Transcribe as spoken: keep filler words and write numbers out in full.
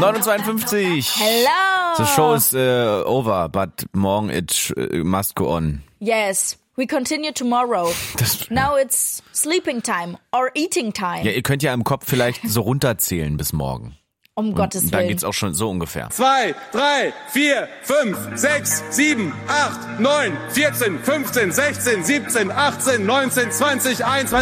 neun Uhr zweiundfünfzig. Hello. The show is uh, over, but morgen it sh- must go on. Yes, we continue tomorrow. Das, Now it's sleeping time or eating time. ja, ihr könnt ja im Kopf vielleicht so runterzählen bis morgen. Um Und Gottes dann Willen. geht's auch schon so ungefähr. zwei, drei, vier, fünf, sechs, sieben, acht, neun, vierzehn, fünfzehn, sechzehn, siebzehn, achtzehn, neunzehn, zwanzig, einundzwanzig.